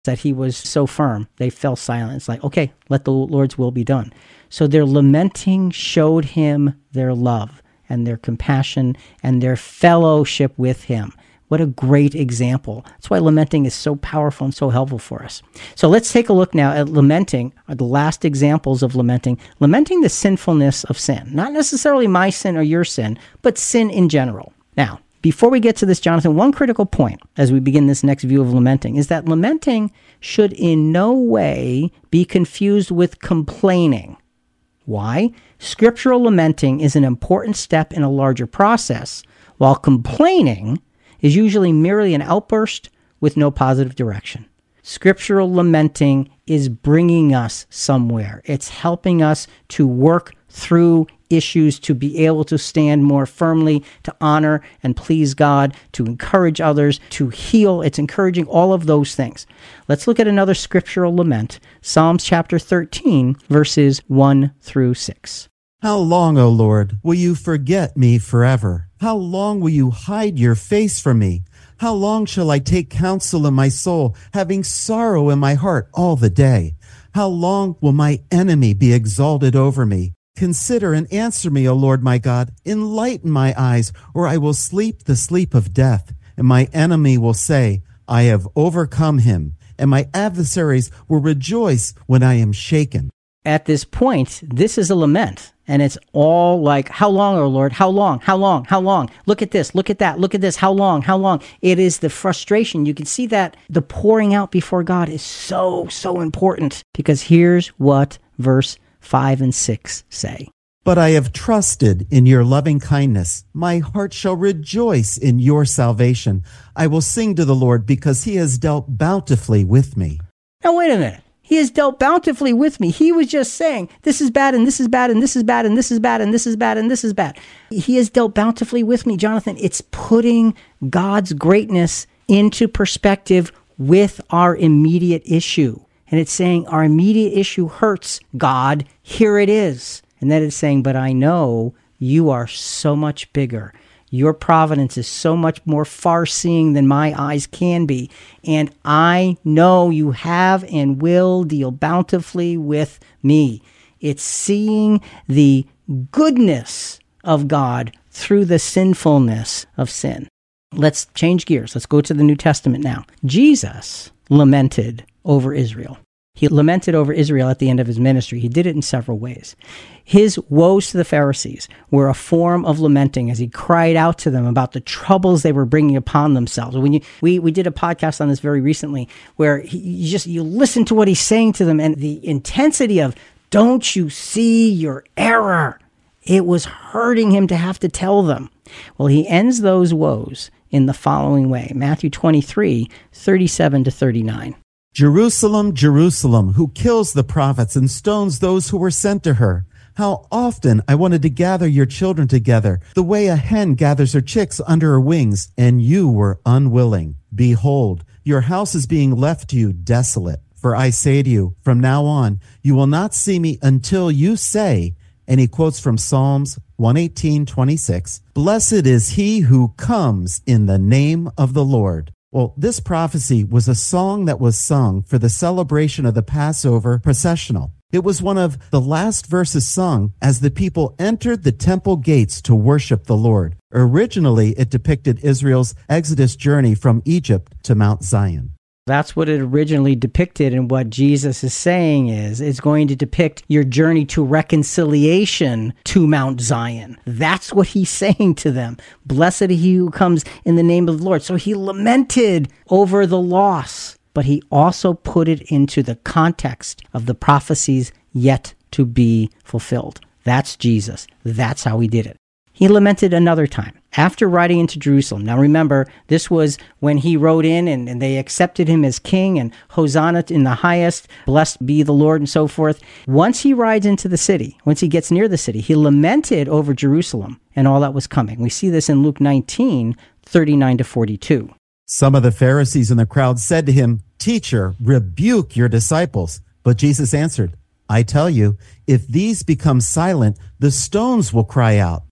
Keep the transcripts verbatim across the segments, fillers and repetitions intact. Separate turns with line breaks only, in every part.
that he was so firm, they fell silent. It's like, okay, let the Lord's will be done. So their lamenting showed him their love and their compassion and their fellowship with him. What a great example. That's why lamenting is so powerful and so helpful for us. So let's take a look now at lamenting, are the last examples of lamenting. Lamenting the sinfulness of sin. Not necessarily my sin or your sin, but sin in general. Now, before we get to this, Jonathan, one critical point as we begin this next view of lamenting is that lamenting should in no way be confused with complaining. Why? Scriptural lamenting is an important step in a larger process, while complaining is usually merely an outburst with no positive direction. Scriptural lamenting is bringing us somewhere. It's helping us to work through issues, to be able to stand more firmly, to honor and please God, to encourage others, to heal. It's encouraging all of those things. Let's look at another scriptural lament, Psalms chapter thirteen, verses one through six.
How long, O Lord, will you forget me forever? How long will you hide your face from me? How long shall I take counsel in my soul, having sorrow in my heart all the day? How long will my enemy be exalted over me? Consider and answer me, O Lord my God. Enlighten my eyes, or I will sleep the sleep of death. And my enemy will say, I have overcome him. And my adversaries will rejoice when I am shaken.
At this point, this is a lament. And it's all like, how long, O Lord? How long? How long? How long? Look at this. Look at that. Look at this. How long? How long? It is the frustration. You can see that the pouring out before God is so, so important. Because here's what verse five and six say.
But I have trusted in your loving kindness. My heart shall rejoice in your salvation. I will sing to the Lord because he has dealt bountifully with me.
Now, wait a minute. He has dealt bountifully with me. He was just saying, this is bad, and this is bad, and this is bad, and this is bad, and this is bad, and this is bad. He has dealt bountifully with me, Jonathan. It's putting God's greatness into perspective with our immediate issue. And it's saying our immediate issue hurts, God. Here it is. And then it's saying, but I know you are so much bigger. Your providence is so much more far-seeing than my eyes can be. And I know you have and will deal bountifully with me. It's seeing the goodness of God through the sinfulness of sin. Let's change gears. Let's go to the New Testament now. Jesus lamented over Israel. He lamented over Israel at the end of his ministry. He did it in several ways. His woes to the Pharisees were a form of lamenting as he cried out to them about the troubles they were bringing upon themselves. When you, we, we did a podcast on this very recently where he, you just you listen to what he's saying to them and the intensity of, don't you see your error? It was hurting him to have to tell them. Well, he ends those woes in the following way. Matthew twenty-three, thirty-seven to thirty-nine.
Jerusalem, Jerusalem, who kills the prophets and stones those who were sent to her. How often I wanted to gather your children together, the way a hen gathers her chicks under her wings, and you were unwilling. Behold, your house is being left to you desolate. For I say to you, from now on, you will not see me until you say, and he quotes from Psalms one eighteen, twenty-six, Blessed is he who comes in the name of the Lord. Well, this prophecy was a song that was sung for the celebration of the Passover processional. It was one of the last verses sung as the people entered the temple gates to worship the Lord. Originally, it depicted Israel's Exodus journey from Egypt to Mount Zion.
That's what it originally depicted, and what Jesus is saying is it's going to depict your journey to reconciliation to Mount Zion. That's what he's saying to them. Blessed he who comes in the name of the Lord. So he lamented over the loss, but he also put it into the context of the prophecies yet to be fulfilled. That's Jesus. That's how he did it. He lamented another time after riding into Jerusalem. Now remember, this was when he rode in and, and they accepted him as king and Hosanna in the highest, blessed be the Lord and so forth. Once he rides into the city, once he gets near the city, he lamented over Jerusalem and all that was coming. We see this in Luke nineteen, thirty-nine to forty-two.
Some of the Pharisees in the crowd said to him, Teacher, rebuke your disciples. But Jesus answered, I tell you, if these become silent, the stones will cry out.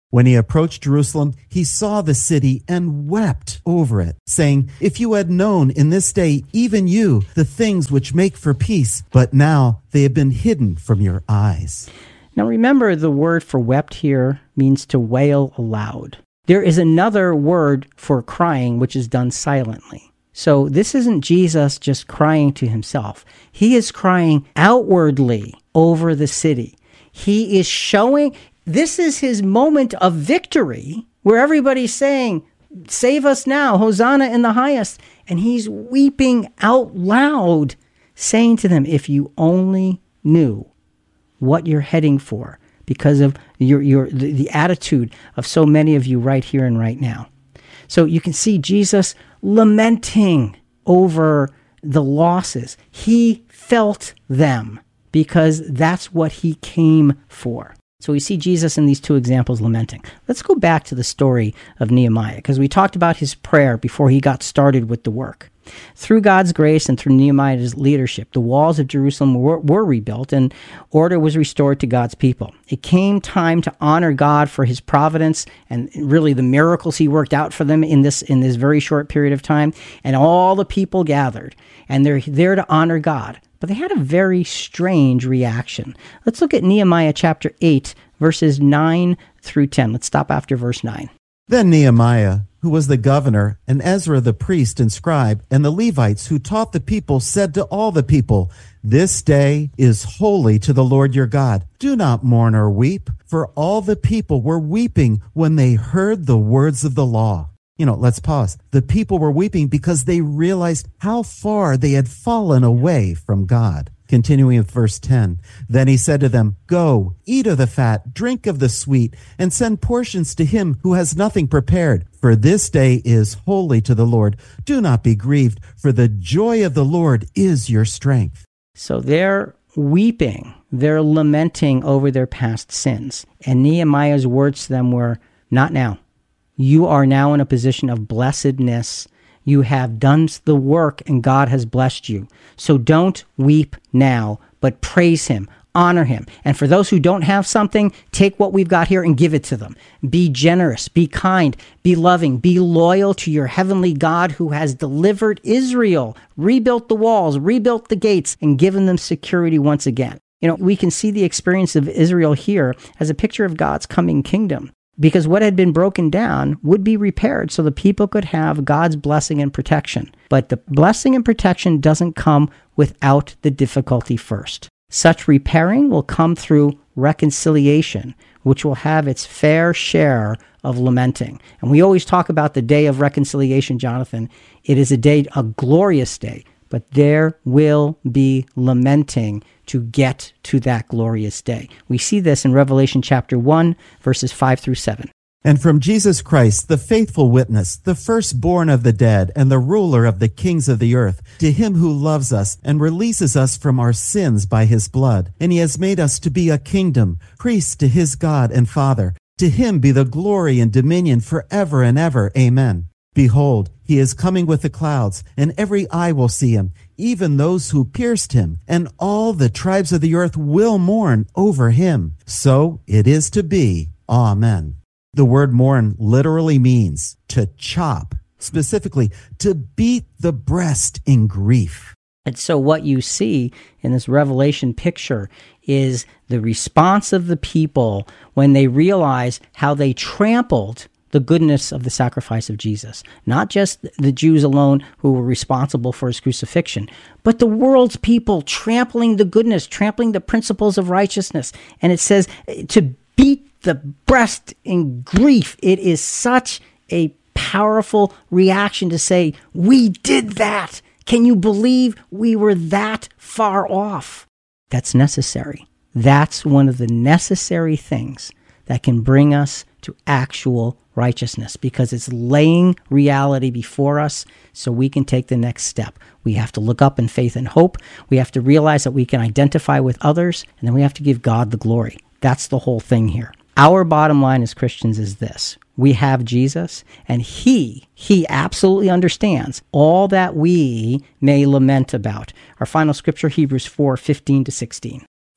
When he approached Jerusalem, he saw the city and wept over it, saying, "If you had known in this day, even you, the things which make for peace, but now they have been hidden from your eyes."
Now remember, the word for wept here means to wail aloud. There is another word for crying, which is done silently. So this isn't Jesus just crying to himself. He is crying outwardly over the city. He is showing, this is his moment of victory, where everybody's saying, "Save us now, Hosanna in the highest." And he's weeping out loud, saying to them, if you only knew what you're heading for, because of your your the, the attitude of so many of you right here and right now. So you can see Jesus lamenting over the losses. He felt them because that's what he came for. So we see Jesus in these two examples lamenting. Let's go back to the story of Nehemiah, because we talked about his prayer before he got started with the work. Through God's grace and through Nehemiah's leadership, the walls of Jerusalem were, were rebuilt and order was restored to God's people. It came time to honor God for his providence and really the miracles he worked out for them in this in this very short period of time. And all the people gathered, and they're there to honor God. But they had a very strange reaction. Let's look at Nehemiah chapter eight, verses nine through ten. Let's stop after verse nine.
Then Nehemiah, who was the governor, and Ezra the priest and scribe, and the Levites who taught the people, said to all the people, "This day is holy to the Lord your God. Do not mourn or weep," for all the people were weeping when they heard the words of the law. You know, let's pause. The people were weeping because they realized how far they had fallen away from God. Continuing with verse ten, then he said to them, "Go, eat of the fat, drink of the sweet, and send portions to him who has nothing prepared. For this day is holy to the Lord. Do not be grieved, for the joy of the Lord is your strength." So
they're weeping. They're lamenting over their past sins. And Nehemiah's words to them were, "Not now. You are now in a position of blessedness. You have done the work and God has blessed you. So don't weep now, but praise him, honor him. And for those who don't have something, take what we've got here and give it to them. Be generous, be kind, be loving, be loyal to your heavenly God who has delivered Israel, rebuilt the walls, rebuilt the gates, and given them security once again." You know, we can see the experience of Israel here as a picture of God's coming kingdom, because what had been broken down would be repaired so the people could have God's blessing and protection. But the blessing and protection doesn't come without the difficulty first. Such repairing will come through reconciliation, which will have its fair share of lamenting. And we always talk about the day of reconciliation, Jonathan. It is a day, a glorious day, but there will be lamenting to get to that glorious day. We see this in Revelation chapter one, verses five through seven.
And from Jesus Christ, the faithful witness, the firstborn of the dead, and the ruler of the kings of the earth, to him who loves us and releases us from our sins by his blood. And he has made us to be a kingdom, priests to his God and Father. To him be the glory and dominion forever and ever. Amen. Behold, he is coming with the clouds, and every eye will see him, even those who pierced him, and all the tribes of the earth will mourn over him. So it is to be. Amen. The word mourn literally means to chop, specifically to beat the breast in grief.
And so what you see in this Revelation picture is the response of the people when they realize how they trampled the goodness of the sacrifice of Jesus. Not just the Jews alone who were responsible for his crucifixion, but the world's people trampling the goodness, trampling the principles of righteousness. And it says to beat the breast in grief. It is such a powerful reaction to say, we did that. Can you believe we were that far off? That's necessary. That's one of the necessary things that can bring us to actual righteousness, because it's laying reality before us so we can take the next step. We have to look up in faith and hope. We have to realize that we can identify with others, and then we have to give God the glory. That's the whole thing here. Our bottom line as Christians is this. We have Jesus, and he, he absolutely understands all that we may lament about. Our final scripture, Hebrews four, fifteen to sixteen.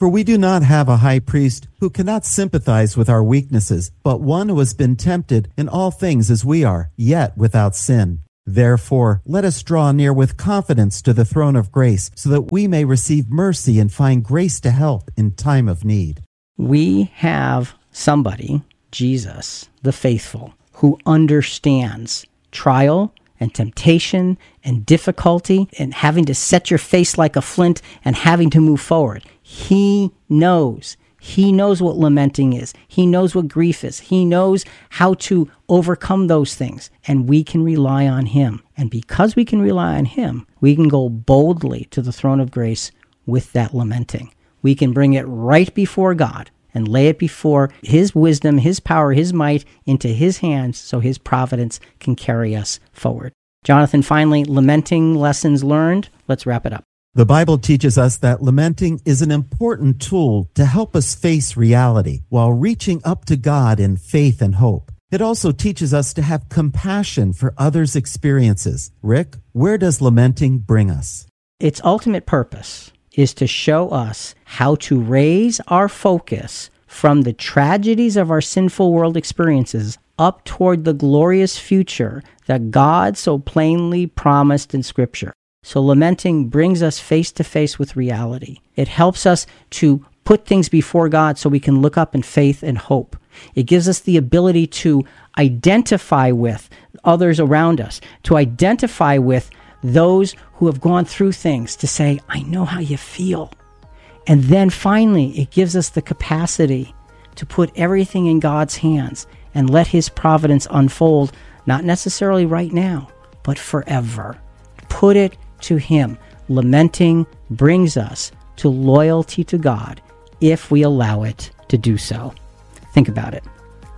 For we do not have a high priest who cannot sympathize with our weaknesses, but one who has been tempted in all things as we are, yet without sin. Therefore, let us draw near with confidence to the throne of grace, so that we may receive mercy and find grace to help in time of need.
We have somebody, Jesus, the faithful, who understands trial and temptation and difficulty and having to set your face like a flint and having to move forward. He knows. He knows what lamenting is. He knows what grief is. He knows how to overcome those things. And we can rely on him. And because we can rely on him, we can go boldly to the throne of grace with that lamenting. We can bring it right before God and lay it before his wisdom, his power, his might into his hands so his providence can carry us forward. Jonathan, finally, lamenting lessons learned. Let's wrap it up.
The Bible teaches us that lamenting is an important tool to help us face reality while reaching up to God in faith and hope. It also teaches us to have compassion for others' experiences. Rick, where does lamenting bring us?
Its ultimate purpose is to show us how to raise our focus from the tragedies of our sinful world experiences up toward the glorious future that God so plainly promised in Scripture. So lamenting brings us face to face with reality. It helps us to put things before God so we can look up in faith and hope. It gives us the ability to identify with others around us, to identify with those who have gone through things, to say, I know how you feel. And then finally, it gives us the capacity to put everything in God's hands and let his providence unfold, not necessarily right now, but forever. Put it to him. Lamenting brings us to loyalty to God if we allow it to do so. Think about it.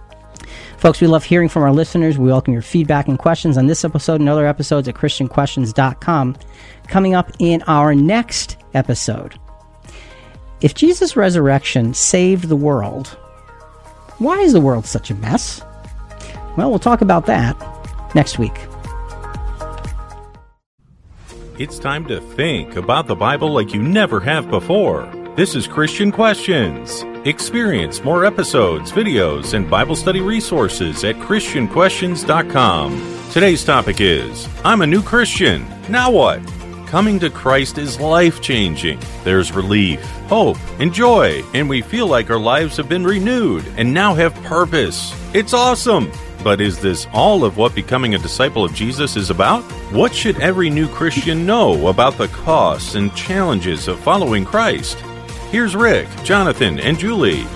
Folks, we love hearing from our listeners. We welcome your feedback and questions on this episode and other episodes at Christian Questions dot com. Coming up in our next episode, if Jesus' resurrection saved the world, why is the world such a mess? Well, we'll talk about that next week.
It's time to think about the Bible like you never have before. This is Christian Questions. Experience more episodes, videos, and Bible study resources at Christian Questions dot com. Today's topic is, I'm a new Christian. Now what? Coming to Christ is life-changing. There's relief, hope, and joy, and we feel like our lives have been renewed and now have purpose. It's awesome! But is this all of what becoming a disciple of Jesus is about? What should every new Christian know about the costs and challenges of following Christ? Here's Rick, Jonathan, and Julie.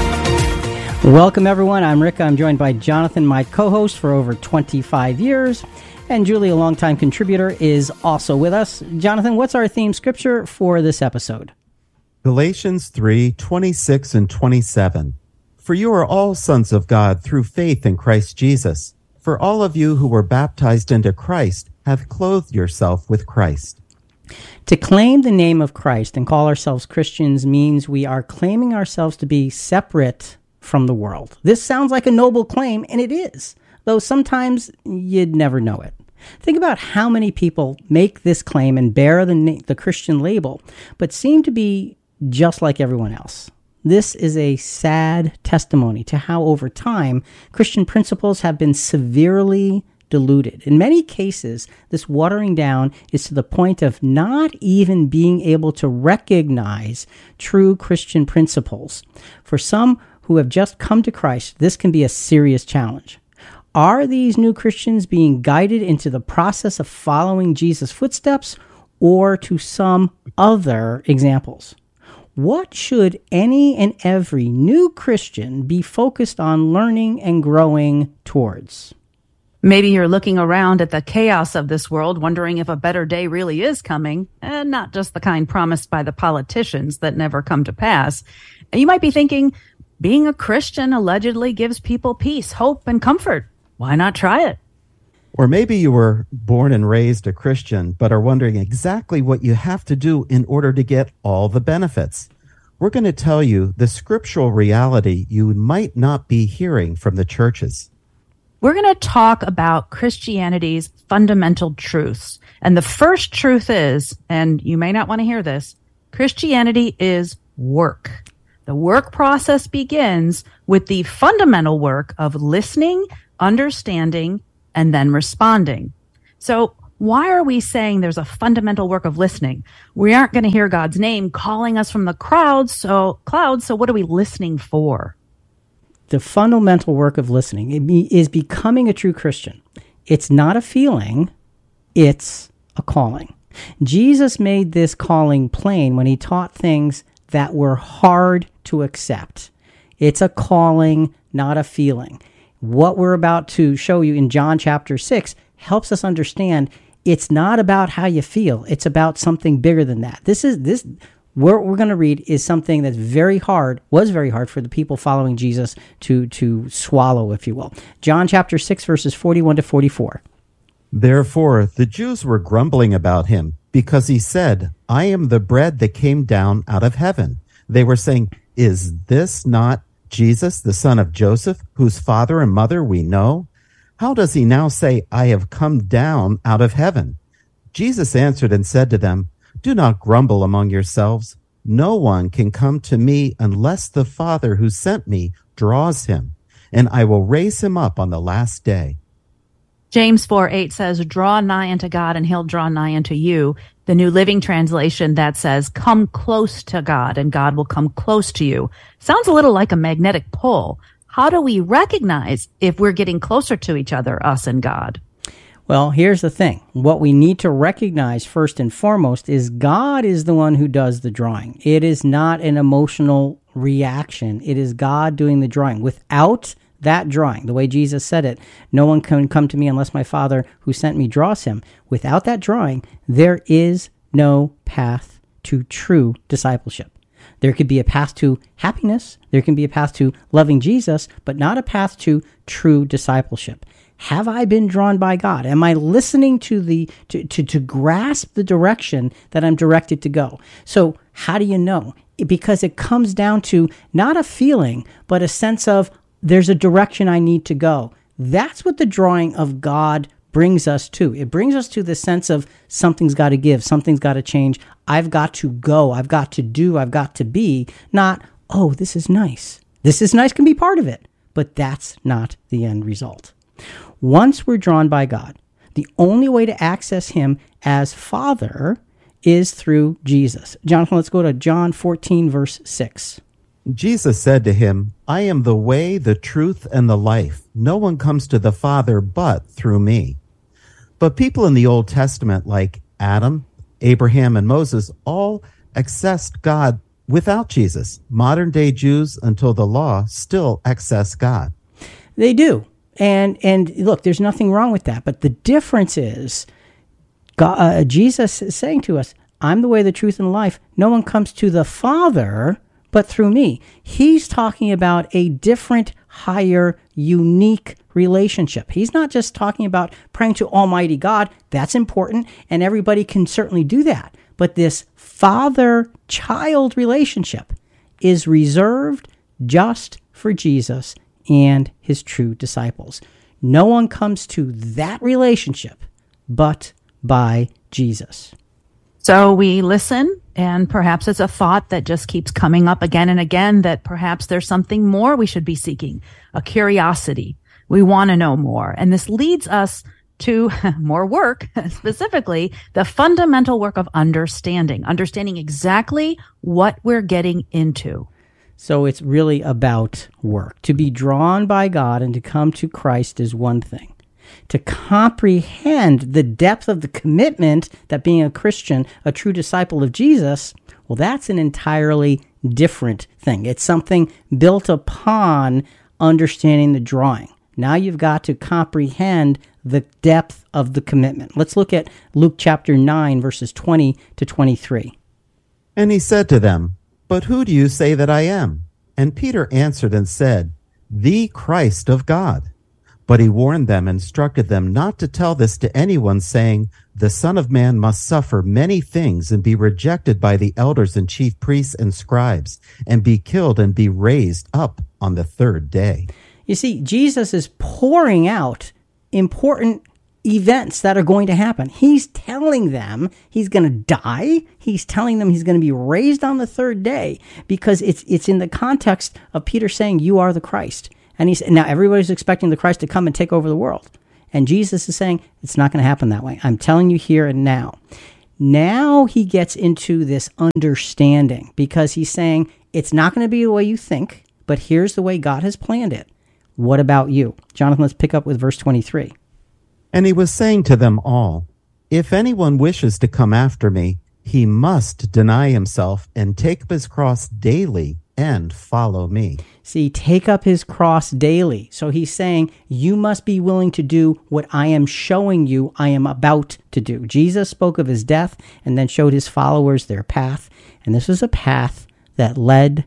Welcome, everyone. I'm Rick. I'm joined by Jonathan, my co-host for over twenty-five years. And Julie, a longtime contributor, is also with us. Jonathan, what's our theme scripture for this episode?
Galatians three, twenty-six and twenty-seven. For you are all sons of God through faith in Christ Jesus. For all of you who were baptized into Christ have clothed yourself with Christ.
To claim the name of Christ and call ourselves Christians means we are claiming ourselves to be separate from the world. This sounds like a noble claim, and it is, though sometimes you'd never know it. Think about how many people make this claim and bear the, na- the Christian label, but seem to be just like everyone else. This is a sad testimony to how, over time, Christian principles have been severely diluted. In many cases, this watering down is to the point of not even being able to recognize true Christian principles. For some who have just come to Christ, this can be a serious challenge. Are these new Christians being guided into the process of following Jesus' footsteps, or to some other examples? What should any and every new Christian be focused on learning and growing towards?
Maybe you're looking around at the chaos of this world, wondering if a better day really is coming, and not just the kind promised by the politicians that never come to pass. And you might be thinking, being a Christian allegedly gives people peace, hope, and comfort. Why not try it?
Or maybe you were born and raised a Christian, but are wondering exactly what you have to do in order to get all the benefits. We're going to tell you the scriptural reality you might not be hearing from the churches.
We're going to talk about Christianity's fundamental truths. And the first truth is, and you may not want to hear this, Christianity is work. The work process begins with the fundamental work of listening, understanding, and then responding. So why are we saying there's a fundamental work of listening? We aren't going to hear God's name calling us from the crowds, so clouds, so what are we listening for?
The fundamental work of listening is becoming a true Christian. It's not a feeling, it's a calling. Jesus made this calling plain when he taught things that were hard to accept. It's a calling, not a feeling. What we're about to show you in John chapter six helps us understand it's not about how you feel. It's about something bigger than that. This is this what we're going to read is something that's very hard, was very hard for the people following Jesus to, to swallow, if you will. John chapter six, verses forty-one to forty-four.
Therefore, the Jews were grumbling about him because he said, I am the bread that came down out of heaven. They were saying, is this not Jesus, the son of Joseph, whose father and mother we know? How does he now say, I have come down out of heaven? Jesus answered and said to them, do not grumble among yourselves. No one can come to me unless the Father who sent me draws him, and I will raise him up on the last day.
James four eight says, draw nigh unto God, and he'll draw nigh unto you. The New Living Translation that says, come close to God, and God will come close to you. Sounds a little like a magnetic pull. How do we recognize if we're getting closer to each other, us and God?
Well, here's the thing. What we need to recognize first and foremost is God is the one who does the drawing. It is not an emotional reaction. It is God doing the drawing. Without that drawing, the way Jesus said it, no one can come to me unless my Father who sent me draws him. Without that drawing, there is no path to true discipleship. There could be a path to happiness. There can be a path to loving Jesus, but not a path to true discipleship. Have I been drawn by God? Am I listening to the to, to, to grasp the direction that I'm directed to go? So how do you know? Because it comes down to not a feeling, but a sense of there's a direction I need to go. That's what the drawing of God brings us to. It brings us to the sense of something's got to give, something's got to change. I've got to go, I've got to do, I've got to be. Not, oh, this is nice. This is nice can be part of it, but that's not the end result. Once we're drawn by God, the only way to access him as Father is through Jesus. Jonathan, let's go to John fourteen, verse six.
Jesus said to him, I am the way, the truth, and the life. No one comes to the Father but through me. But people in the Old Testament, like Adam, Abraham, and Moses, all accessed God without Jesus. Modern-day Jews, until the law, still access God.
They do. And and look, there's nothing wrong with that. But the difference is, God, uh, Jesus is saying to us, I'm the way, the truth, and the life. No one comes to the Father but through me. He's talking about a different, higher, unique relationship. He's not just talking about praying to Almighty God. That's important, and everybody can certainly do that. But this father-child relationship is reserved just for Jesus and his true disciples. No one comes to that relationship but by Jesus.
So we listen, and perhaps it's a thought that just keeps coming up again and again that perhaps there's something more we should be seeking, a curiosity. We want to know more. And this leads us to more work, specifically the fundamental work of understanding, understanding exactly what we're getting into.
So it's really about work. To be drawn by God and to come to Christ is one thing. To comprehend the depth of the commitment that being a Christian, a true disciple of Jesus, well, that's an entirely different thing. It's something built upon understanding the drawing. Now you've got to comprehend the depth of the commitment. Let's look at Luke chapter nine, verses twenty to twenty-three.
And he said to them, But who do you say that I am? And Peter answered and said, The Christ of God. But he warned them, instructed them not to tell this to anyone, saying, The Son of Man must suffer many things and be rejected by the elders and chief priests and scribes, and be killed and be raised up on the third day.
You see, Jesus is pouring out important events that are going to happen. He's telling them he's going to die. He's telling them he's going to be raised on the third day, because it's it's in the context of Peter saying, you are the Christ. And he's now everybody's expecting the Christ to come and take over the world. And Jesus is saying, it's not going to happen that way. I'm telling you here and now. Now he gets into this understanding, because he's saying, it's not going to be the way you think, but here's the way God has planned it. What about you? Jonathan, let's pick up with verse twenty-three.
And he was saying to them all, if anyone wishes to come after me, he must deny himself and take up his cross daily and follow me.
See, take up his cross daily. So he's saying, you must be willing to do what I am showing you I am about to do. Jesus spoke of his death and then showed his followers their path. And this was a path that led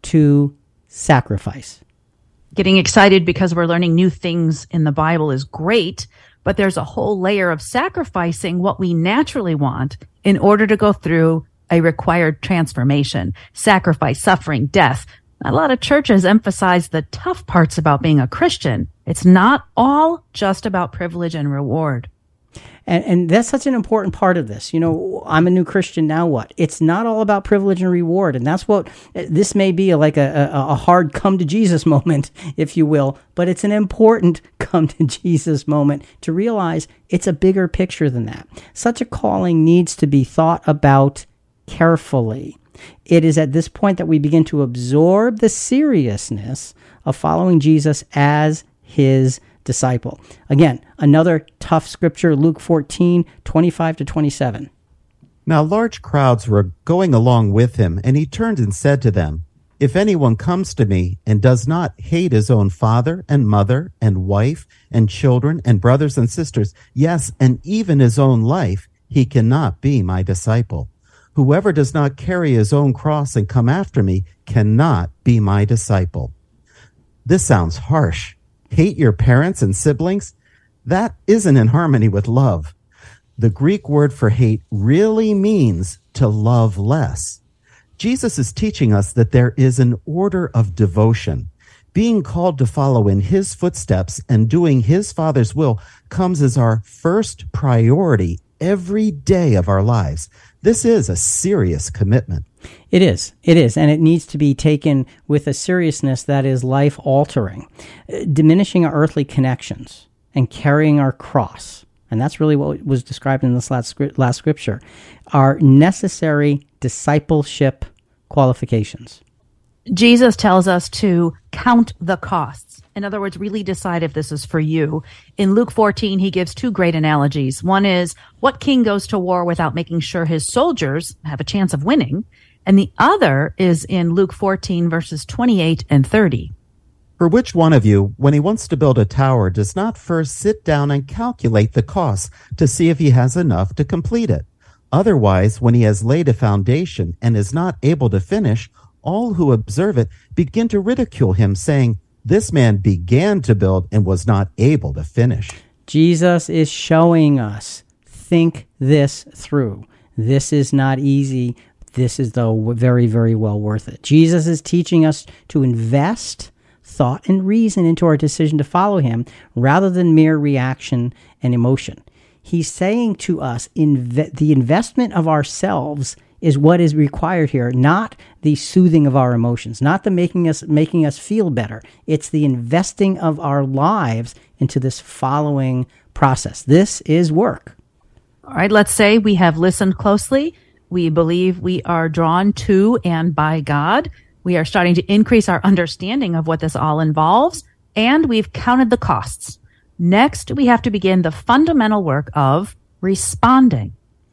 to sacrifice.
Getting excited because we're learning new things in the Bible is great, but there's a whole layer of sacrificing what we naturally want in order to go through a required transformation, sacrifice, suffering, death. A lot of churches emphasize the tough parts about being a Christian. It's not all just about privilege and reward.
And, and that's such an important part of this. You know, I'm a new Christian, now what? It's not all about privilege and reward. And that's what, this may be like a, a, a hard come to Jesus moment, if you will, but it's an important come to Jesus moment to realize it's a bigger picture than that. Such a calling needs to be thought about carefully. It is at this point that we begin to absorb the seriousness of following Jesus as his disciple. Again, another tough scripture, Luke fourteen, twenty-five to twenty-seven.
Now large crowds were going along with him, and he turned and said to them, if anyone comes to me and does not hate his own father and mother and wife and children and brothers and sisters, yes, and even his own life, he cannot be my disciple. Whoever does not carry his own cross and come after me cannot be my disciple. This sounds harsh. Hate your parents and siblings? That isn't in harmony with love. The Greek word for hate really means to love less. Jesus is teaching us that there is an order of devotion. Being called to follow in his footsteps and doing his Father's will comes as our first priority every day of our lives. This is a serious commitment.
It is. It is. And it needs to be taken with a seriousness that is life-altering. Uh, diminishing our earthly connections and carrying our cross, and that's really what was described in this last, last scripture, are necessary discipleship qualifications.
Jesus tells us to count the costs. In other words, really decide if this is for you. In Luke fourteen, he gives two great analogies. One is, what king goes to war without making sure his soldiers have a chance of winning? And the other is in Luke fourteen, verses twenty-eight and thirty.
For which one of you, when he wants to build a tower, does not first sit down and calculate the costs to see if he has enough to complete it? Otherwise, when he has laid a foundation and is not able to finish, all who observe it begin to ridicule him, saying, this man began to build and was not able to finish.
Jesus is showing us, think this through. This is not easy. This is, though, very, very well worth it. Jesus is teaching us to invest thought and reason into our decision to follow him rather than mere reaction and emotion. He's saying to us, inve- the investment of ourselves is what is required here, not the soothing of our emotions, not the making us making us feel better. It's the investing of our lives into this following process. This is work.
All right, let's say we have listened closely. We believe we are drawn to and by God. We are starting to increase our understanding of what this all involves, and we've counted the costs. Next, we have to begin the fundamental work of responding.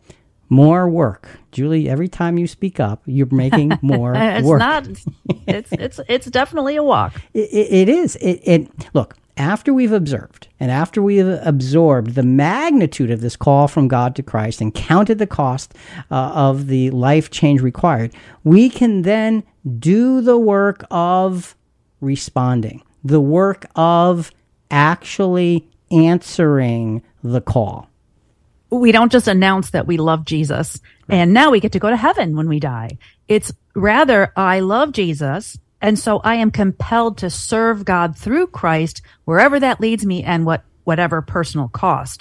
More work. Julie, every time you speak up, you're making more
it's
work.
Not, it's it's it's definitely a walk.
It, it, it is. It, it look, after we've observed and after we've absorbed the magnitude of this call from God to Christ and counted the cost uh, of the life change required, we can then do the work of responding, the work of actually answering the call.
We don't just announce that we love Jesus and now we get to go to heaven when we die. It's rather, I love Jesus, and so I am compelled to serve God through Christ wherever that leads me and what whatever personal cost.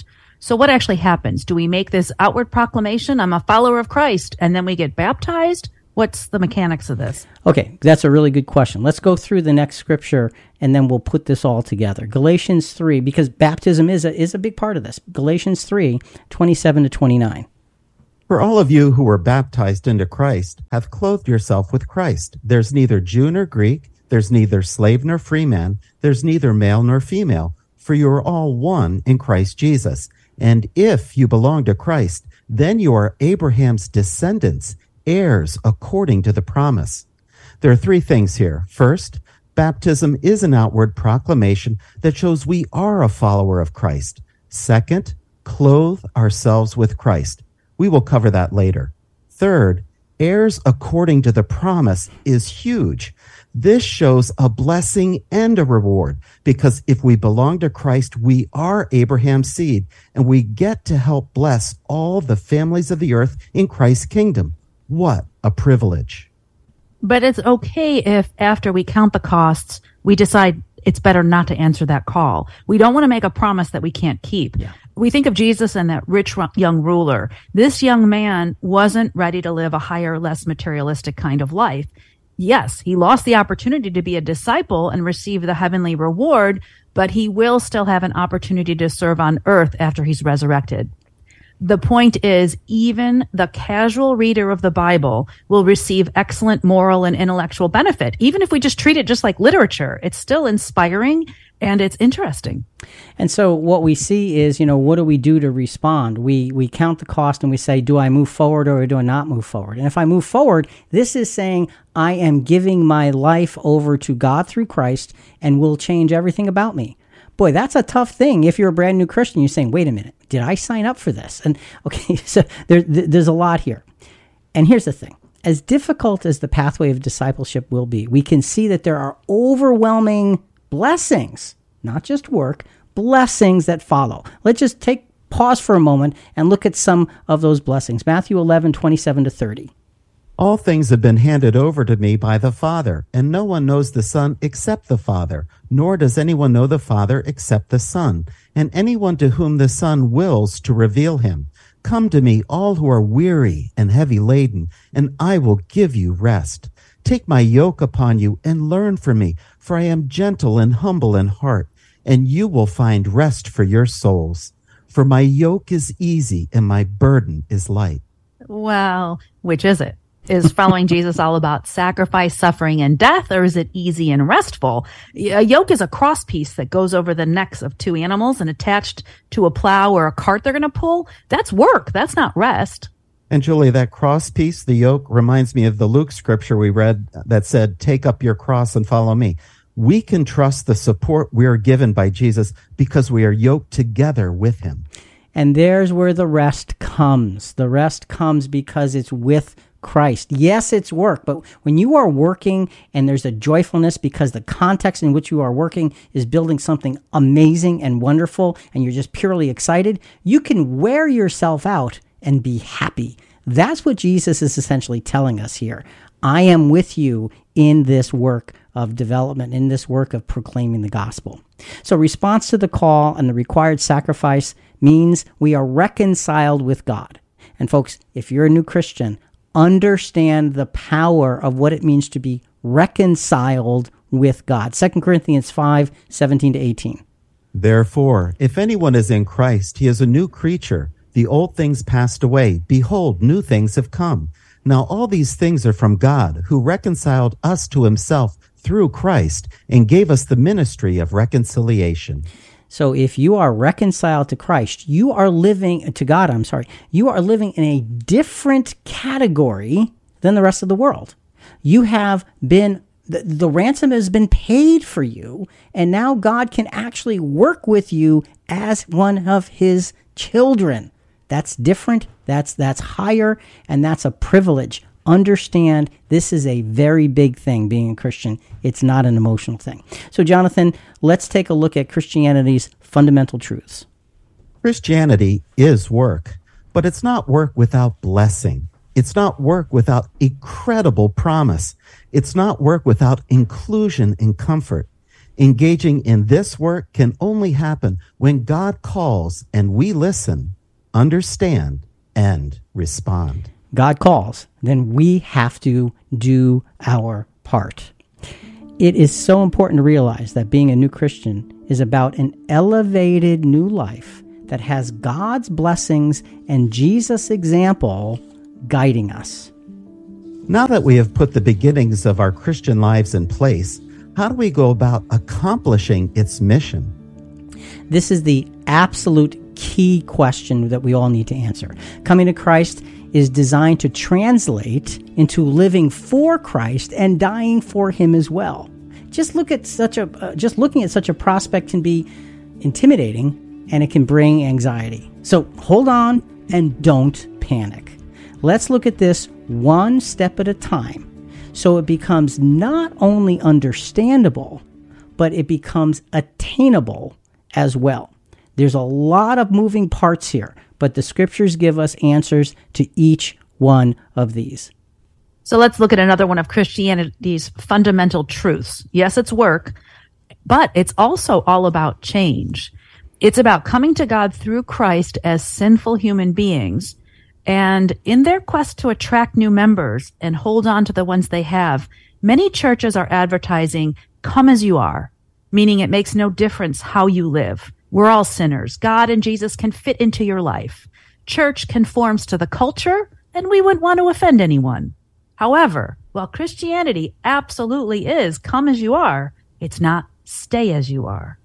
So what actually happens? Do we make this outward proclamation, I'm a follower of Christ, and then we get baptized? What's the mechanics of this?
Okay, that's a really good question. Let's go through the next scripture, and then we'll put this all together. Galatians three, because baptism is a, is a big part of this. Galatians three, twenty-seven to twenty-nine.
For all of you who were baptized into Christ have clothed yourself with Christ. There's neither Jew nor Greek, there's neither slave nor free man, there's neither male nor female, for you are all one in Christ Jesus. And if you belong to Christ, then you are Abraham's descendants, heirs according to the promise. There are three things here. First, baptism is an outward proclamation that shows we are a follower of Christ. Second, clothe ourselves with Christ. We will cover that later. Third, heirs according to the promise is huge. This shows a blessing and a reward, because if we belong to Christ, we are Abraham's seed, and we get to help bless all the families of the earth in Christ's kingdom. What a privilege.
But it's okay if after we count the costs, we decide it's better not to answer that call. We don't want to make a promise that we can't keep. Yeah. We think of Jesus and that rich young ruler. This young man wasn't ready to live a higher, less materialistic kind of life. Yes, he lost the opportunity to be a disciple and receive the heavenly reward, but he will still have an opportunity to serve on earth after he's resurrected. The point is, even the casual reader of the Bible will receive excellent moral and intellectual benefit. Even if we just treat it just like literature, it's still inspiring and it's interesting.
And so what we see is, you know, what do we do to respond? We we count the cost and we say, do I move forward or do I not move forward? And if I move forward, this is saying I am giving my life over to God through Christ and will change everything about me. Boy, that's a tough thing. If you're a brand new Christian, you're saying, wait a minute, did I sign up for this? And okay, so there, there's a lot here. And here's the thing. As difficult as the pathway of discipleship will be, we can see that there are overwhelming blessings, not just work, blessings that follow. Let's just take pause for a moment and look at some of those blessings. Matthew eleven, twenty-seven to thirty.
All things have been handed over to me by the Father, and no one knows the Son except the Father, nor does anyone know the Father except the Son, and anyone to whom the Son wills to reveal him. Come to me, all who are weary and heavy laden, and I will give you rest. Take my yoke upon you and learn from me, for I am gentle and humble in heart, and you will find rest for your souls. For my yoke is easy and my burden is light.
Well, which is it? Is following Jesus all about sacrifice, suffering, and death, or is it easy and restful? A yoke is a crosspiece that goes over the necks of two animals and attached to a plow or a cart they're going to pull. That's work. That's not rest.
And Julie, that crosspiece, the yoke, reminds me of the Luke scripture we read that said, take up your cross and follow me. We can trust the support we are given by Jesus because we are yoked together with him.
And there's where the rest comes. The rest comes because it's with Christ. Yes, it's work, but when you are working and there's a joyfulness because the context in which you are working is building something amazing and wonderful, and you're just purely excited, you can wear yourself out and be happy. That's what Jesus is essentially telling us here. I am with you in this work of development, in this work of proclaiming the gospel. So response to the call and the required sacrifice means we are reconciled with God. And folks, if you're a new Christian, understand the power of what it means to be reconciled with God. Second Corinthians five, seventeen to eighteen.
Therefore, if anyone is in Christ, he is a new creature. The old things passed away. Behold, new things have come. Now all these things are from God, who reconciled us to himself through Christ and gave us the ministry of reconciliation.
So if you are reconciled to Christ, you are living, to God, I'm sorry, you are living in a different category than the rest of the world. You have been, the, the ransom has been paid for you, and now God can actually work with you as one of his children. That's different, that's that's higher, and that's a privilege. Understand, this is a very big thing, being a Christian. It's not an emotional thing. So, Jonathan, let's take a look at Christianity's fundamental truths.
Christianity is work, but it's not work without blessing. It's not work without incredible promise. It's not work without inclusion and comfort. Engaging in this work can only happen when God calls and we listen, understand, and respond.
God calls, then we have to do our part. It is so important to realize that being a new Christian is about an elevated new life that has God's blessings and Jesus' example guiding us.
Now that we have put the beginnings of our Christian lives in place, how do we go about accomplishing its mission?
This is the absolute key question that we all need to answer. Coming to Christ is designed to translate into living for Christ and dying for Him as well. Just look at such a uh, just looking at such a prospect can be intimidating, and it can bring anxiety. So hold on and don't panic. Let's look at this one step at a time, so it becomes not only understandable, but it becomes attainable as well. There's a lot of moving parts here, but the scriptures give us answers to each one of these.
So let's look at another one of Christianity's fundamental truths. Yes, it's work, but it's also all about change. It's about coming to God through Christ as sinful human beings. And in their quest to attract new members and hold on to the ones they have, many churches are advertising, come as you are, meaning it makes no difference how you live. We're all sinners. God and Jesus can fit into your life. Church conforms to the culture, and we wouldn't want to offend anyone. However, while Christianity absolutely is come as you are, it's not stay as you are.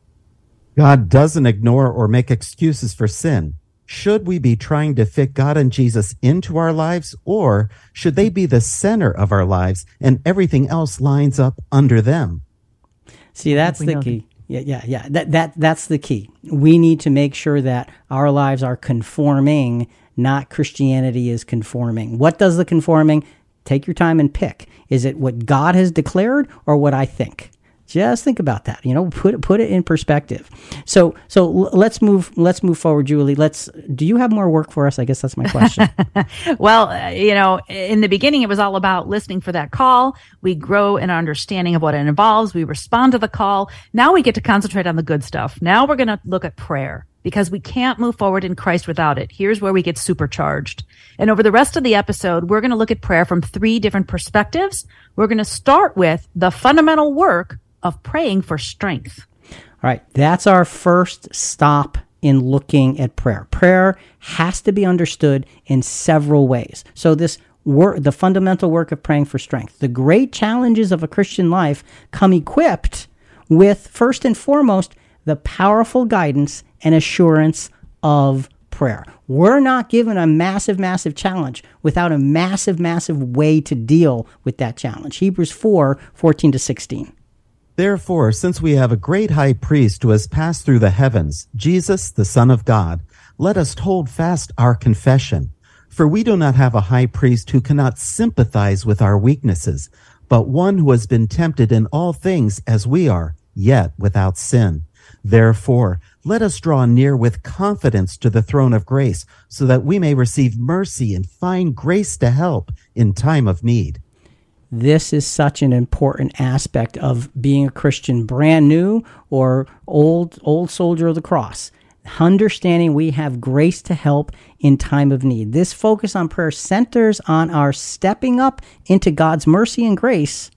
God doesn't ignore or make excuses for sin. Should we be trying to fit God and Jesus into our lives, or should they be the center of our lives and everything else lines up under them?
See, that's the key. Yeah, yeah, yeah. That that that's the key. We need to make sure that our lives are conforming, not Christianity is conforming. What does the conforming? Take your time and pick. Is it what God has declared or what I think? Just think about that. You know, put put it in perspective. So so let's move let's move forward, Julie. Let's. Do you have more work for us? I guess that's my question.
Well, uh, you know, in the beginning, it was all about listening for that call. We grow in our understanding of what it involves. We respond to the call. Now we get to concentrate on the good stuff. Now we're going to look at prayer, because we can't move forward in Christ without it. Here's where we get supercharged. And over the rest of the episode, we're going to look at prayer from three different perspectives. We're going to start with the fundamental work of praying for strength.
All right, that's our first stop in looking at prayer. Prayer has to be understood in several ways. So this work, the fundamental work of praying for strength. The great challenges of a Christian life come equipped with, first and foremost, the powerful guidance and assurance of prayer. We're not given a massive, massive challenge without a massive, massive way to deal with that challenge. Hebrews four, fourteen to sixteen.
Therefore, since we have a great high priest who has passed through the heavens, Jesus, the Son of God, let us hold fast our confession. For we do not have a high priest who cannot sympathize with our weaknesses, but one who has been tempted in all things as we are, yet without sin. Therefore, let us draw near with confidence to the throne of grace, so that we may receive mercy and find grace to help in time of need.
This is such an important aspect of being a Christian, brand new or old old soldier of the cross. Understanding we have grace to help in time of need. This focus on prayer centers on our stepping up into God's mercy and grace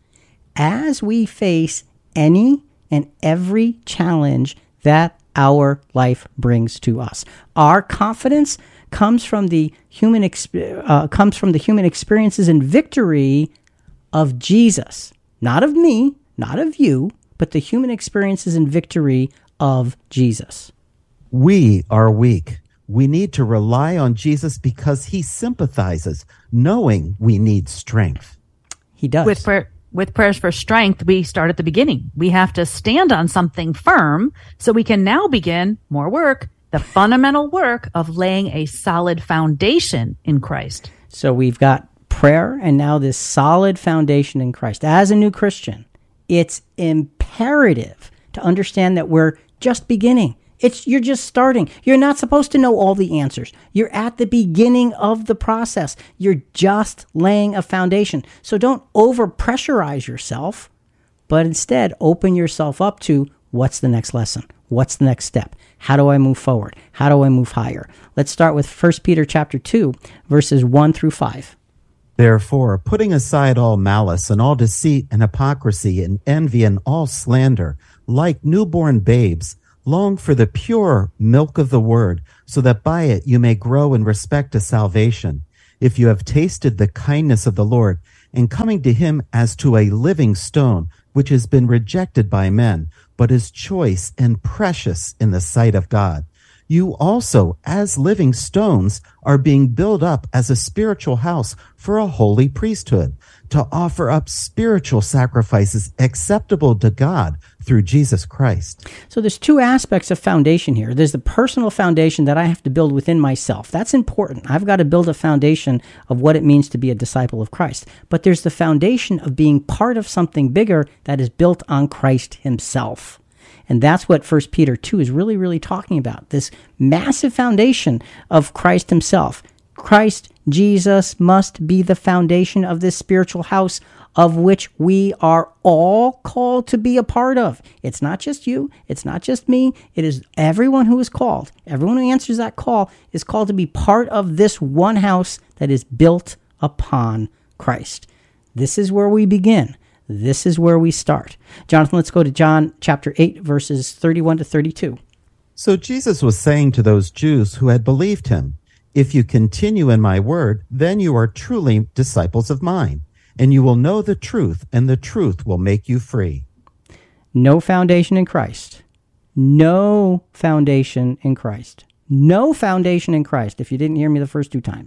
as we face any and every challenge that our life brings to us. Our confidence comes from the human exp- uh, comes from the human experiences and victory of Jesus, not of me, not of you, but the human experiences and victory of Jesus.
We are weak. We need to rely on Jesus because he sympathizes, knowing we need strength.
He does.
With prayer, with prayers for strength, we start at the beginning. We have to stand on something firm so we can now begin more work, the fundamental work of laying a solid foundation in Christ.
So we've got prayer and now this solid foundation in Christ. As a new Christian, it's imperative to understand that we're just beginning. It's you're just starting. You're not supposed to know all the answers. You're at the beginning of the process. You're just laying a foundation. So don't over pressurize yourself. but instead open yourself up to what's the next lesson? What's the next step? How do I move forward? How do I move higher? Let's start with First Peter chapter two, verses one through five.
Therefore, putting aside all malice and all deceit and hypocrisy and envy and all slander, like newborn babes, long for the pure milk of the word, so that by it you may grow in respect to salvation, if you have tasted the kindness of the Lord, and coming to him as to a living stone, which has been rejected by men, but is choice and precious in the sight of God. You also, as living stones, are being built up as a spiritual house for a holy priesthood, to offer up spiritual sacrifices acceptable to God through Jesus Christ.
So there's two aspects of foundation here. There's the personal foundation that I have to build within myself. That's important. I've got to build a foundation of what it means to be a disciple of Christ. But there's the foundation of being part of something bigger that is built on Christ himself. And that's what First Peter two is really, really talking about, this massive foundation of Christ himself. Christ Jesus must be the foundation of this spiritual house of which we are all called to be a part of. It's not just you. It's not just me. It is everyone who is called. Everyone who answers that call is called to be part of this one house that is built upon Christ. This is where we begin. This is where we start. Jonathan, let's go to John chapter eight, verses thirty-one to thirty-two.
So Jesus was saying to those Jews who had believed him, if you continue in my word, then you are truly disciples of mine, and you will know the truth, and the truth will make you free.
No foundation in Christ. No foundation in Christ. No foundation in Christ, if you didn't hear me the first two times,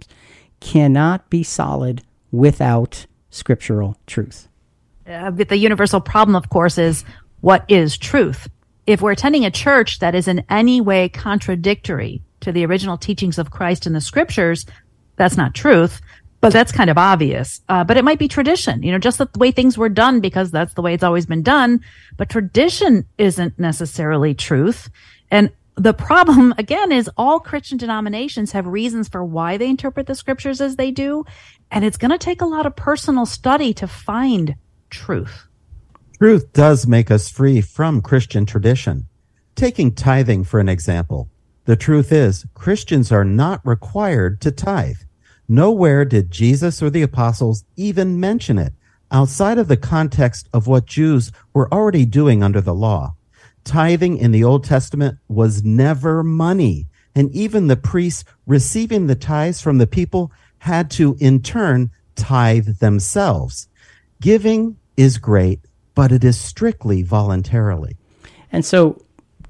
cannot be solid without scriptural truth.
Uh, but the universal problem, of course, is what is truth? If we're attending a church that is in any way contradictory to the original teachings of Christ in the scriptures, that's not truth, but that's kind of obvious. Uh, but it might be tradition, you know, just the way things were done because that's the way it's always been done. But tradition isn't necessarily truth. And the problem, again, is all Christian denominations have reasons for why they interpret the scriptures as they do. And it's going to take a lot of personal study to find truth.
Truth does make us free from Christian tradition. Taking tithing for an example, the truth is Christians are not required to tithe. Nowhere did Jesus or the apostles even mention it outside of the context of what Jews were already doing under the law. Tithing in the Old Testament was never money, and even the priests receiving the tithes from the people had to, in turn, tithe themselves. Giving is great, but it is strictly voluntarily.
And so,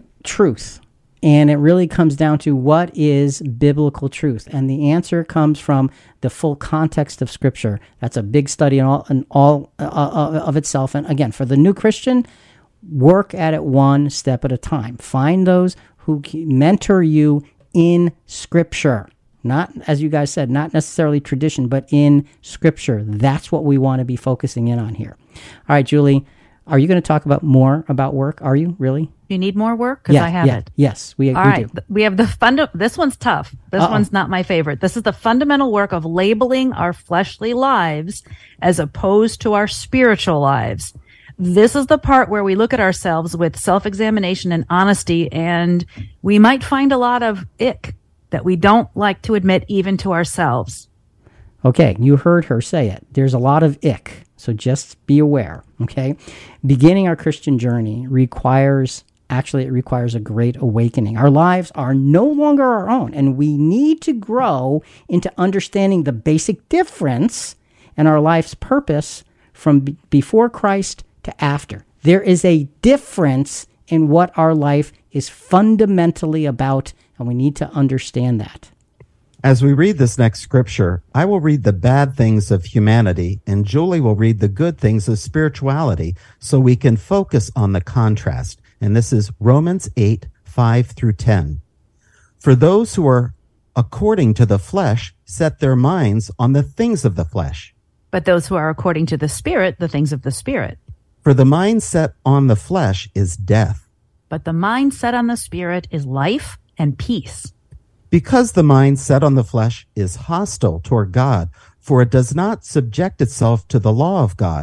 truth. And it really comes down to what is biblical truth. And the answer comes from the full context of Scripture. That's a big study in all, in all uh, uh, of itself. And again, for the new Christian, work at it one step at a time. Find those who mentor you in Scripture. Not, as you guys said, not necessarily tradition, but in Scripture. That's what we want to be focusing in on here. All right, Julie, are you going to talk about more about work? Are you really?
You need more work? Because
yeah,
I have
yeah,
it.
Yes, we,
All
we
right.
do.
We have the funda- This one's tough. This
Uh-oh.
one's not my favorite. This is the fundamental work of labeling our fleshly lives as opposed to our spiritual lives. This is the part where we look at ourselves with self-examination and honesty, and we might find a lot of ick that we don't like to admit even to ourselves.
Okay, you heard her say it. There's a lot of ick, so just be aware, okay? Beginning our Christian journey requires, actually it requires a great awakening. Our lives are no longer our own, and we need to grow into understanding the basic difference in our life's purpose from be- before Christ to after. There is a difference in what our life is fundamentally about, and we need to understand that.
As we read this next scripture, I will read the bad things of humanity, and Julie will read the good things of spirituality, so we can focus on the contrast. And this is Romans eight, five through ten. For those who are according to the flesh set their minds on the things of the flesh.
But those who are according to the Spirit, the things of the Spirit.
For the mind set on the flesh is death.
But the mind set on the Spirit is life and peace.
Because the mind set on the flesh is hostile toward God, for it does not subject itself to the law of God,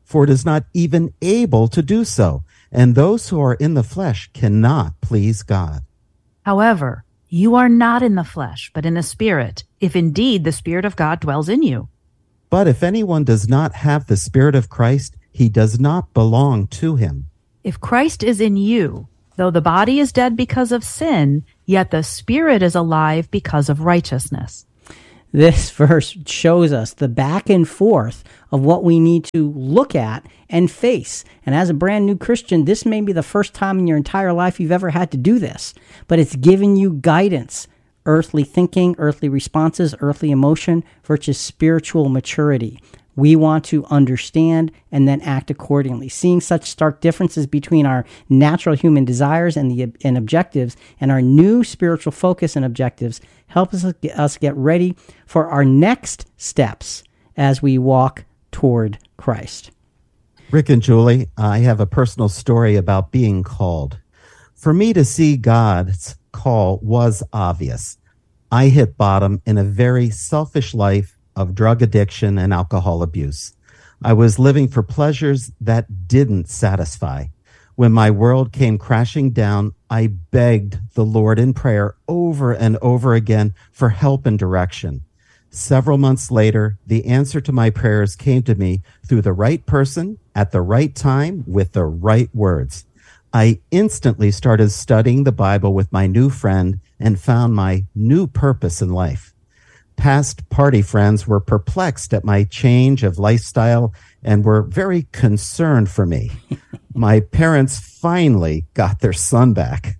for it is not even able to do so. And those who are in the flesh cannot please God.
However, you are not in the flesh, but in the Spirit, if indeed the Spirit of God dwells in you.
But if anyone does not have the Spirit of Christ, he does not belong to him.
If Christ is in you, though the body is dead because of sin, yet the Spirit is alive because of righteousness.
This verse shows us the back and forth of what we need to look at and face. And as a brand new Christian, this may be the first time in your entire life you've ever had to do this, but it's giving you guidance, earthly thinking, earthly responses, earthly emotion versus spiritual maturity. We want to understand and then act accordingly. Seeing such stark differences between our natural human desires and the and objectives and our new spiritual focus and objectives helps us get, us get ready for our next steps as we walk toward Christ.
Rick and Julie, I have a personal story about being called. For me to see God's call was obvious. I hit bottom in a very selfish life of drug addiction and alcohol abuse. I was living for pleasures that didn't satisfy. When my world came crashing down, I begged the Lord in prayer over and over again for help and direction. Several months later, the answer to my prayers came to me through the right person at the right time with the right words. I instantly started studying the Bible with my new friend and found my new purpose in life. Past party friends were perplexed at my change of lifestyle and were very concerned for me. My parents finally got their son back.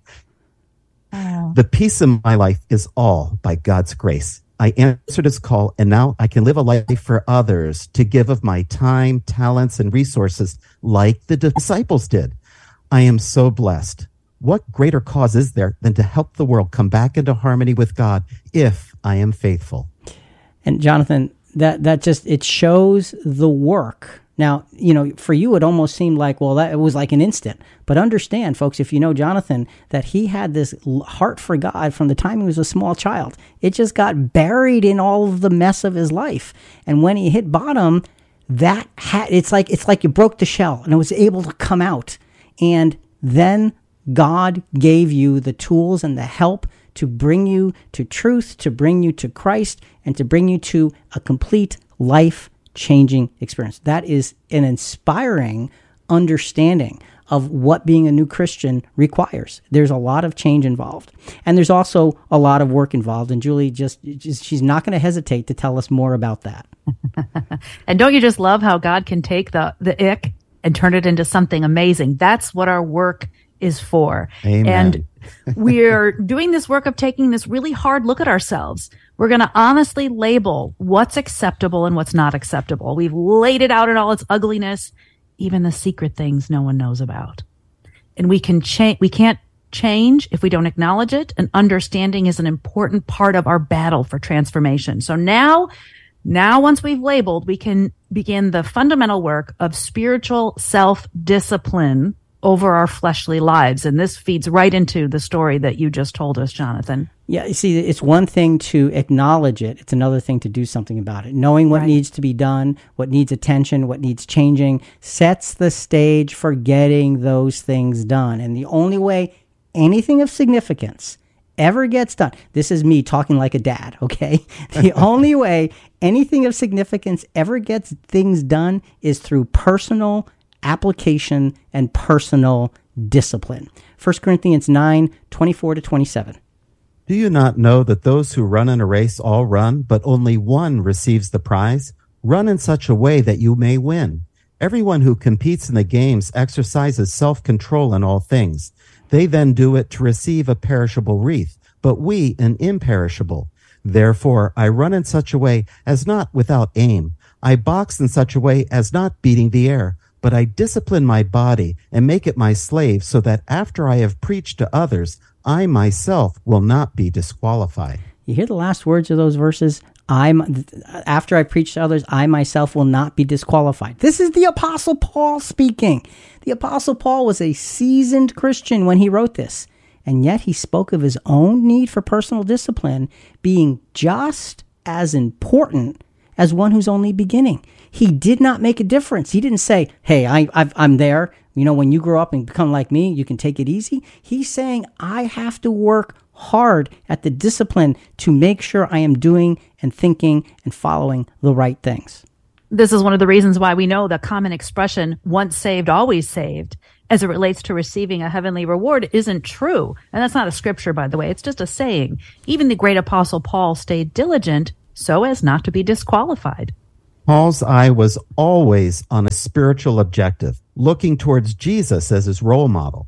Oh. The peace in my life is all by God's grace. I answered his call, and now I can live a life for others to give of my time, talents, and resources like the disciples did. I am so blessed. What greater cause is there than to help the world come back into harmony with God if I am faithful?
And Jonathan, that, that just, it shows the work. Now, you know, for you, it almost seemed like, well, that it was like an instant. But understand, folks, if you know Jonathan, that he had this heart for God from the time he was a small child. It just got buried in all of the mess of his life. And when he hit bottom, that had, it's like, it's like you broke the shell and it was able to come out. And then God gave you the tools and the help to bring you to truth, to bring you to Christ, and to bring you to a complete life-changing experience. That is an inspiring understanding of what being a new Christian requires. There's a lot of change involved. And there's also a lot of work involved. And Julie, just, just she's not going to hesitate to tell us more about that.
And don't you just love how God can take the, the ick and turn it into something amazing? That's what our work is for.
Amen.
And we're doing this work of taking this really hard look at ourselves. We're going to honestly label what's acceptable and what's not acceptable. We've laid it out in all its ugliness, even the secret things no one knows about. And we can change, we can't change if we don't acknowledge it. And understanding is an important part of our battle for transformation. So now, now once we've labeled, we can begin the fundamental work of spiritual self-discipline over our fleshly lives. And this feeds right into the story that you just told us, Jonathan.
Yeah, you see, it's one thing to acknowledge it. It's another thing to do something about it. Knowing what right. needs to be done, what needs attention, what needs changing, sets the stage for getting those things done. And the only way anything of significance ever gets done, this is me talking like a dad, okay? The only way anything of significance ever gets things done is through personal application and personal discipline. First Corinthians nine, twenty-four to twenty-seven.
Do you not know that those who run in a race all run, but only one receives the prize? Run in such a way that you may win. Everyone who competes in the games exercises self-control in all things. They then do it to receive a perishable wreath, but we an imperishable. Therefore, I run in such a way as not without aim. I box in such a way as not beating the air. But I discipline my body and make it my slave so that after I have preached to others, I myself will not be disqualified.
You hear the last words of those verses? I'm after I preach to others, I myself will not be disqualified. This is the Apostle Paul speaking. The Apostle Paul was a seasoned Christian when he wrote this, and yet he spoke of his own need for personal discipline being just as important as one who's only beginning. He did not make a difference. He didn't say, hey, I, I've, I'm there. You know, when you grow up and become like me, you can take it easy. He's saying, I have to work hard at the discipline to make sure I am doing and thinking and following the right things.
This is one of the reasons why we know the common expression, once saved, always saved, as it relates to receiving a heavenly reward, isn't true. And that's not a scripture, by the way. It's just a saying. Even the great apostle Paul stayed diligent so as not to be disqualified.
Paul's eye was always on a spiritual objective, looking towards Jesus as his role model.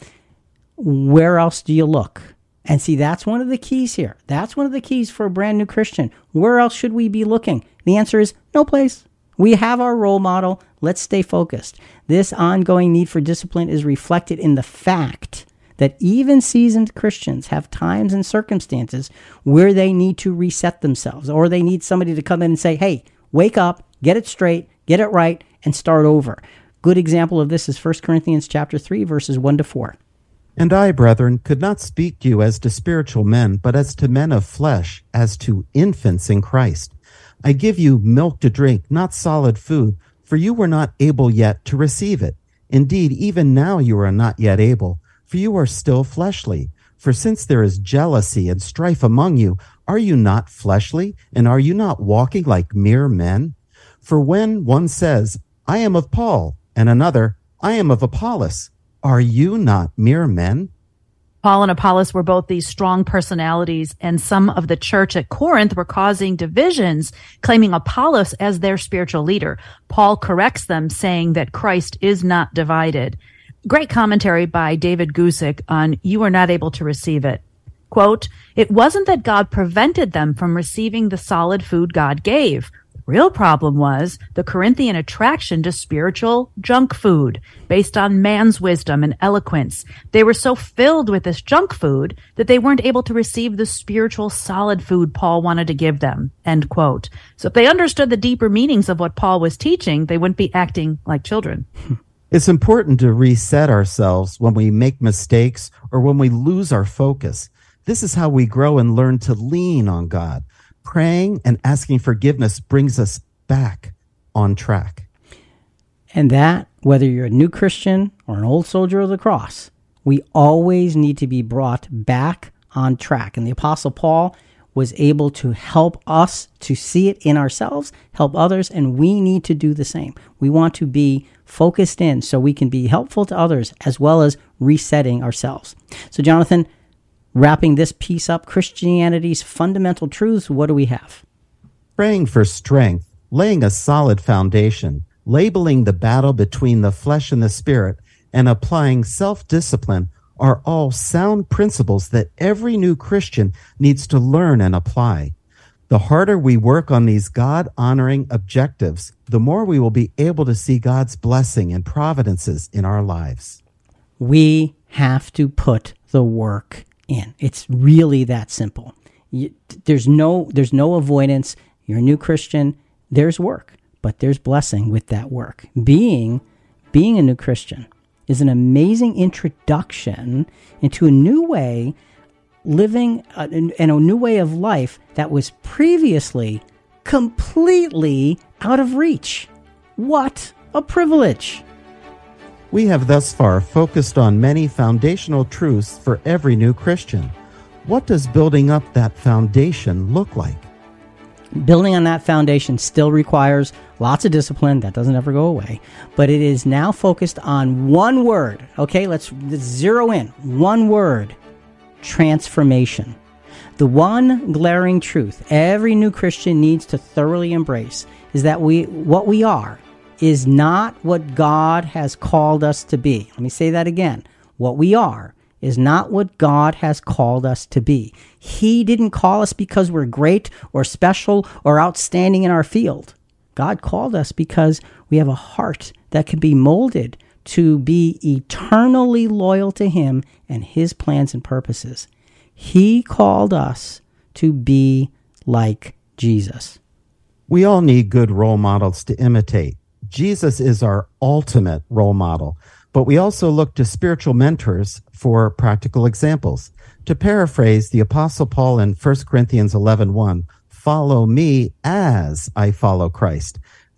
Where else do you look? And see, that's one of the keys here. That's one of the keys for a brand new Christian. Where else should we be looking? The answer is no place. We have our role model. Let's stay focused. This ongoing need for discipline is reflected in the fact that even seasoned Christians have times and circumstances where they need to reset themselves, or they need somebody to come in and say, hey, wake up, get it straight, get it right, and start over. Good example of this is First Corinthians chapter three, verses one to four.
And I, brethren, could not speak to you as to spiritual men, but as to men of flesh, as to infants in Christ. I give you milk to drink, not solid food, for you were not able yet to receive it. Indeed, even now you are not yet able, for you are still fleshly. For since there is jealousy and strife among you, are you not fleshly, and are you not walking like mere men? For when one says, I am of Paul, and another, I am of Apollos, are you not mere men?
Paul and Apollos were both these strong personalities, and some of the church at Corinth were causing divisions, claiming Apollos as their spiritual leader. Paul corrects them, saying that Christ is not divided. Great commentary by David Gusick on You Are Not Able to Receive It. Quote, it wasn't that God prevented them from receiving the solid food God gave. The real problem was the Corinthian attraction to spiritual junk food based on man's wisdom and eloquence. They were so filled with this junk food that they weren't able to receive the spiritual solid food Paul wanted to give them, end quote. So if they understood the deeper meanings of what Paul was teaching, they wouldn't be acting like children.
It's important to reset ourselves when we make mistakes or when we lose our focus. This is how we grow and learn to lean on God. Praying and asking forgiveness brings us back on track.
And that, whether you're a new Christian or an old soldier of the cross, we always need to be brought back on track. And the Apostle Paul was able to help us to see it in ourselves, help others, and we need to do the same. We want to be focused in so we can be helpful to others as well as resetting ourselves. So, Jonathan, wrapping this piece up, Christianity's fundamental truths, what do we have?
Praying for strength, laying a solid foundation, labeling the battle between the flesh and the spirit, and applying self-discipline are all sound principles that every new Christian needs to learn and apply. The harder we work on these God-honoring objectives, the more we will be able to see God's blessing and providences in our lives.
We have to put the work in. It's really that simple. You, there's no there's no avoidance. You're a new Christian. There's work, but there's blessing with that work. Being being a new Christian is an amazing introduction into a new way living uh, and a new way of life that was previously completely out of reach. What a privilege.
We have thus far focused on many foundational truths for every new Christian. What does building up that foundation look like?
Building on that foundation still requires lots of discipline. That doesn't ever go away. But it is now focused on one word. Okay, let's, let's zero in. One word. Transformation. The one glaring truth every new Christian needs to thoroughly embrace is that we what we are is not what God has called us to be. Let me say that again. What we are is not what God has called us to be. He didn't call us because we're great or special or outstanding in our field. God called us because we have a heart that can be molded to be eternally loyal to Him and His plans and purposes. He called us to be like Jesus.
We all need good role models to imitate. Jesus is our ultimate role model, but we also look to spiritual mentors for practical examples. To paraphrase the Apostle Paul in First Corinthians eleven one, follow me as I follow Christ.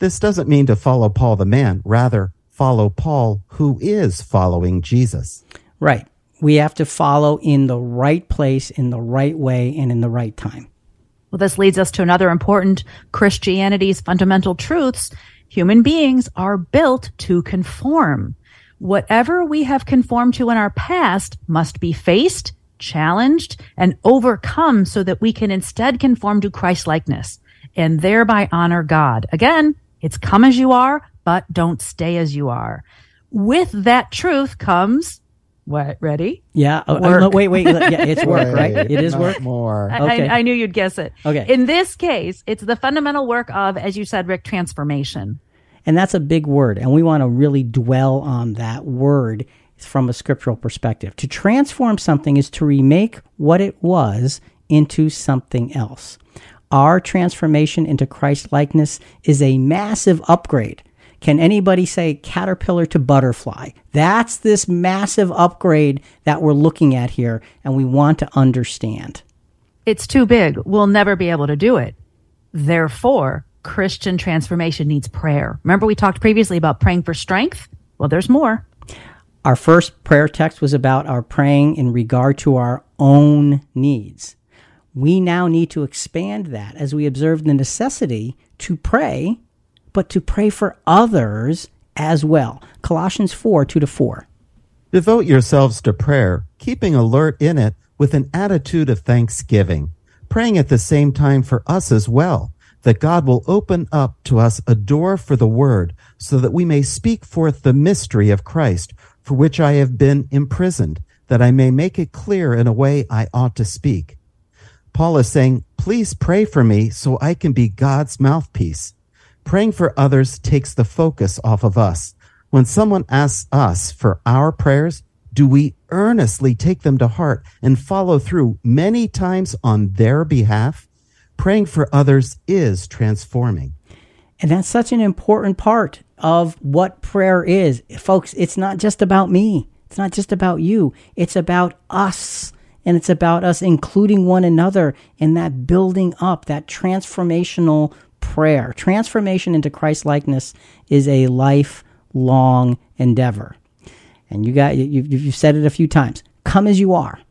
This doesn't mean to follow Paul the man, rather follow Paul who is following Jesus.
Right. We have to follow in the right place, in the right way, and in the right time.
Well, this leads us to another important Christianity's fundamental truths. Human beings are built to conform. Whatever we have conformed to in our past must be faced, challenged, and overcome so that we can instead conform to Christ-likeness and thereby honor God. Again, it's come as you are, but don't stay as you are. With that truth comes, what, ready?
Yeah. Oh,
Work.
no, wait, wait. Yeah, it's work,
Wait,
right? It is
not
work.
more.
I,
Okay.
I, I knew you'd guess it.
Okay.
In this case, it's the fundamental work of, as you said, Rick, transformation.
And that's a big word. And we want to really dwell on that word from a scriptural perspective. To transform something is to remake what it was into something else. Our transformation into Christ likeness is a massive upgrade. Can anybody say caterpillar to butterfly? That's this massive upgrade that we're looking at here, and we want to understand.
It's too big. We'll never be able to do it. Therefore, Christian transformation needs prayer. Remember we talked previously about praying for strength? Well, there's more.
Our first prayer text was about our praying in regard to our own needs. We now need to expand that as we observe the necessity to pray, but to pray for others as well. Colossians four, two to four.
Devote yourselves to prayer, keeping alert in it with an attitude of thanksgiving, praying at the same time for us as well, that God will open up to us a door for the word, so that we may speak forth the mystery of Christ, for which I have been imprisoned, that I may make it clear in a way I ought to speak. Paul is saying, please pray for me so I can be God's mouthpiece. Praying for others takes the focus off of us. When someone asks us for our prayers, do we earnestly take them to heart and follow through many times on their behalf? Praying for others is transforming.
And that's such an important part of what prayer is. Folks, it's not just about me. It's not just about you. It's about us. And it's about us including one another in that building up, that transformational prayer. Transformation into Christ-likeness is a lifelong endeavor. And you got, you, you've said it a few times. Come as you are,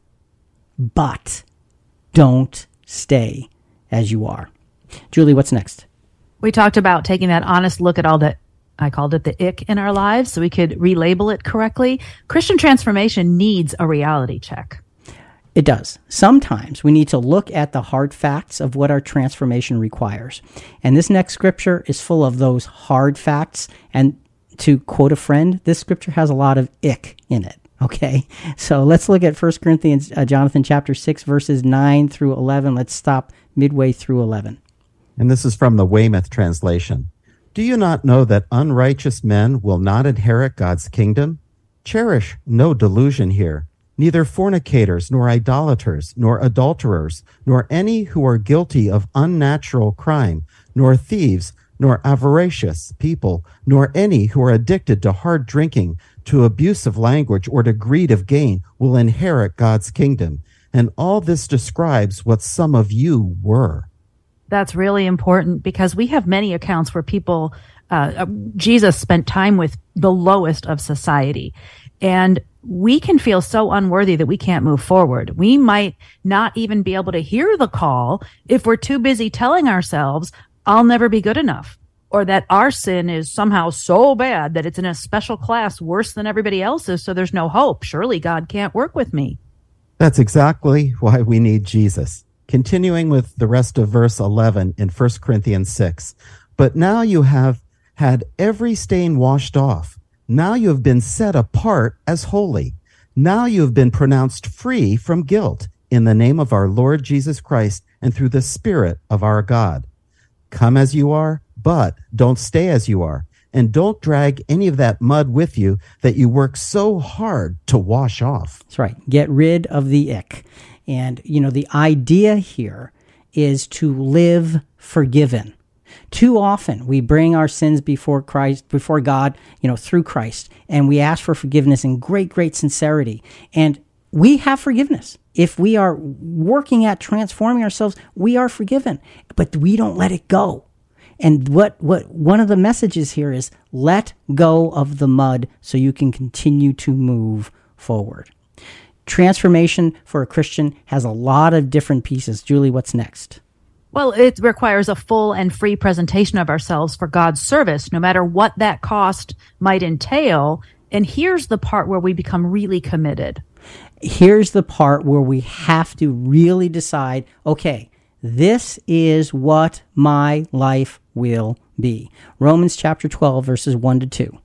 but don't stay as you are. Julie, what's next?
We talked about taking that honest look at all that, I called it the ick in our lives, so we could relabel it correctly. Christian transformation needs a reality check.
It does. Sometimes we need to look at the hard facts of what our transformation requires. And this next scripture is full of those hard facts. And to quote a friend, this scripture has a lot of ick in it. Okay, so let's look at First Corinthians, uh, Jonathan, chapter six, verses nine through eleven. Let's stop midway through eleven.
And this is from the Weymouth translation. Do you not know that unrighteous men will not inherit God's kingdom? Cherish no delusion here. Neither fornicators, nor idolaters, nor adulterers, nor any who are guilty of unnatural crime, nor thieves, nor avaricious people, nor any who are addicted to hard drinking, to abusive language, or to greed of gain will inherit God's kingdom. And all this describes what some of you were.
That's really important because we have many accounts where people, uh, Jesus spent time with the lowest of society. And we can feel so unworthy that we can't move forward. We might not even be able to hear the call if we're too busy telling ourselves, I'll never be good enough, or that our sin is somehow so bad that it's in a special class worse than everybody else's, so there's no hope. Surely God can't work with me.
That's exactly why we need Jesus. Continuing with the rest of verse eleven in First Corinthians six. But now you have had every stain washed off. Now you have been set apart as holy. Now you have been pronounced free from guilt in the name of our Lord Jesus Christ and through the Spirit of our God. Come as you are, but don't stay as you are. And don't drag any of that mud with you that you work so hard to wash off.
That's right. Get rid of the ick. And, you know, the idea here is to live forgiven. Too often we bring our sins before Christ, before God, you know, through Christ, and we ask for forgiveness in great, great sincerity. And we have forgiveness. If we are working at transforming ourselves, we are forgiven, but we don't let it go. And what, what one of the messages here is let go of the mud so you can continue to move forward. Transformation for a Christian has a lot of different pieces. Julie, what's next?
Well, it requires a full and free presentation of ourselves for God's service, no matter what that cost might entail. And here's the part where we become really committed.
Here's the part where we have to really decide, okay, this is what my life will be. Romans chapter twelve, verses one to two.